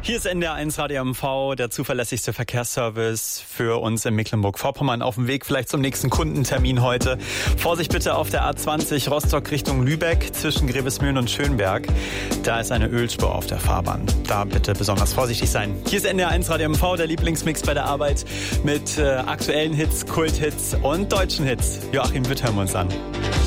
Hier ist NDR1 Radio MV, der zuverlässigste Verkehrsservice für uns in Mecklenburg-Vorpommern. Auf dem Weg vielleicht zum nächsten Kundentermin heute. Vorsicht bitte auf der A20 Rostock Richtung Lübeck zwischen Grevesmühlen und Schönberg. Da ist eine Ölspur auf der Fahrbahn. Da bitte besonders vorsichtig sein. Hier ist NDR1 Radio MV, der Lieblingsmix bei der Arbeit mit aktuellen Hits, Kulthits und deutschen Hits. Joachim Witt hören wir uns an.